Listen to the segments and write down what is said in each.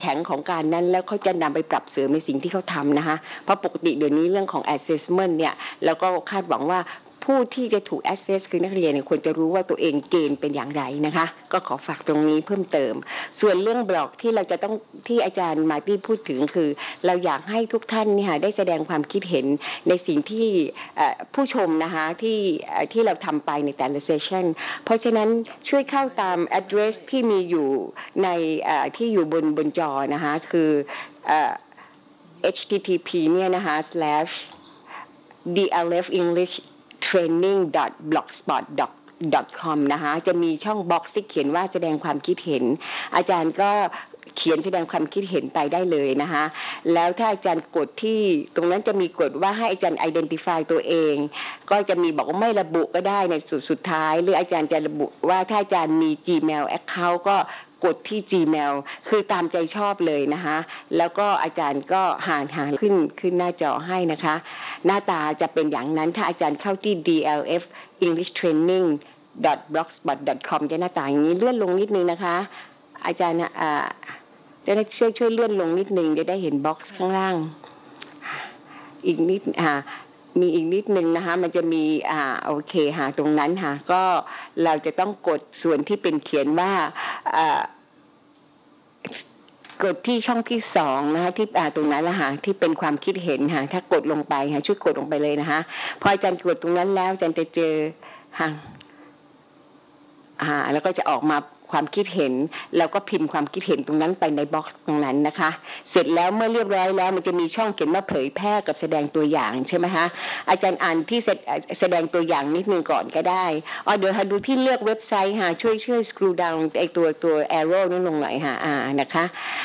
แข็งของการนั้นแล้วเขาจะนำไปปรับเสริมในสิ่งที่เขาทำนะคะเพราะปกติเดี๋ยวนี้เรื่องของ assessment เนี่ยแล้วก็คาดหวังว่าผู้ที่จะถูก assess คือนักเรียนเนี่ยควรจะรู้ว่าตัวเองเกณฑ์เป็นอย่างไรนะคะก็ขอฝากตรงนี้เพิ่มเติมส่วนเรื่องบล็อกที่เราจะต้องที่อาจารย์มาร์ตี้พูดถึงคือเราอยากให้ทุกท่านเนี่ยได้แสดงความคิดเห็นในสิ่งที่ผู้ชมนะคะที่เราทำไปในแต่ละเซสชั่นเพราะฉะนั้นช่วยเข้าตาม address ที่มีอยู่ในที่อยู่บนจอนะคะคือhttp เนี่ยนะคะ /dlfenglishtraining.blogspot.com นะคะจะมีช่องบ็อกซ์ที่เขียนว่าแสดงความคิดเห็นอาจารย์ก็เขียนแสดงความคิดเห็นไปได้เลยนะคะแล้วถ้าอาจารย์กดที่ตรงนั้นจะมีกดว่าให้อาจารย์ identify ตัวเองก็จะมีบอกว่าไม่ระบุก็ได้ในสุดท้ายหรืออาจารย์จะระบุว่าถ้าอาจารย์มี Gmail account ก็กดที่ Gmail คือตามใจชอบเลยนะคะแล้วก็อาจารย์ก็หาขึ้นหน้าจอให้นะคะหน้าตาจะเป็นอย่างนั้นถ้าอาจารย์เข้าที่ DLF English Training .blogspot.com จะหน้าตาอย่างนี้เลื่อนลงนิดนึงนะคะอาจารย์จะได้ช่วยเลื่อนลงนิดนึงจะได้เห็นบ็อกซ์ข้างล่างอีกนิดมีอีกนิดนึงนะคะมันจะมีโอเคตรงนั้นก็เราจะต้องกดส่วนที่เป็นเขียนว่ากดที่ช่องที่2นะคะที่ตรงนั้นที่เป็นความคิดเห็นถ้ากดลงไปช่วยกดลงไปเลยนะคะพออาจารย์กดตรงนั้นแล้วอาจารย์จะเจอแล้วก็จะออกมาความคิดเห็นแล้วก็พิมพ์ความคิดเห็นตรงนั้นไปในบ็อกซ์ตรงนั้นนะคะเสร็จแล้วเมื่อเรียบร้อยแล้วมันจะมีช่องเขียนว่าเผยแพร่กับแสดงตัวอย่างใช่ไหมคะอาจารย์อ่านที่แสดงตัวอย่างนิดนึงก่อนก็ได้เดี๋ยวดูที่เลือกเว็บไซต์ช่วย scroll down ไอ้ตัว arrow นั่นลงหน่อยนะคะ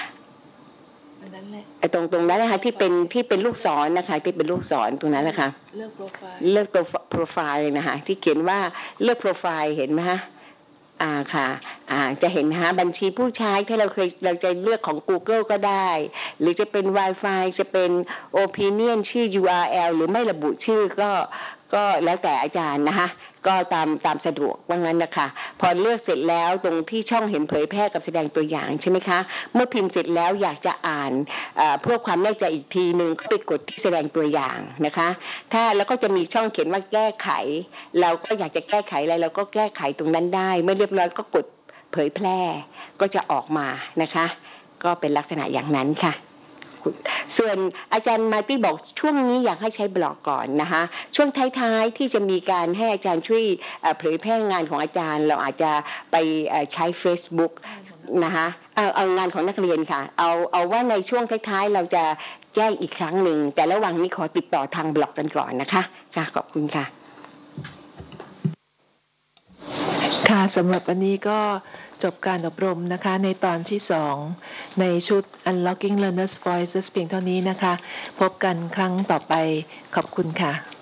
ตรงนั้นนะคะที่เป็นลูกศรนะคะที่เป็นลูกศรตรงนั้นนะคะเลือกตัวโปรไฟล์นะคะที่เขียนว่าเลือกโปรไฟล์เห็นไหมคะค่ะจะเห็นบัญชีผู้ใช้ที่เราจะเลือกของ Google ก็ได้หรือจะเป็น Wi-Fi จะเป็น Opinion ชื่อ URL หรือไม่ระบุชื่อก็แล้วแต่อาจารย์นะคะก็ตามสะดวกว่างั้นนะคะพอเลือกเสร็จแล้วตรงที่ช่องเห็นเผยแพร่กับแสดงตัวอย่างใช่ไหมคะเมื่อพิมพ์เสร็จแล้วอยากจะอ่านเพื่อความแน่ใจอีกทีนึงก็ไปกดที่แสดงตัวอย่างนะคะแล้วก็จะมีช่องเขียนว่าแก้ไขเราก็อยากจะแก้ไขอะไรเราก็แก้ไขตรงนั้นได้เมื่อเรียบร้อยก็กดเผยแพร่ก็จะออกมานะคะก็เป็นลักษณะอย่างนั้นค่ะส่วนอาจารย์มาร์ตี้บอกช่วงนี้อยากให้ใช้บล็อกก่อนนะคะช่วงท้ายๆที่จะมีการให้อาจารย์ช่วยเผยแพร่งานของอาจารย์เราอาจจะไปใช้ Facebook นะคะเอางานของนักเรียนค่ะเอาว่าในช่วงท้ายๆเราจะแจ้งอีกครั้งหนึ่งแต่ระหว่างนี้ขอติดต่อทางบล็อกกันก่อนนะคะค่ะขอบคุณค่ะค่ะสำหรับวันนี้ก็จบการอบรมนะคะในตอนที่2ในชุด Unlocking Learners Voices เพียงเท่านี้นะคะพบกันครั้งต่อไปขอบคุณค่ะ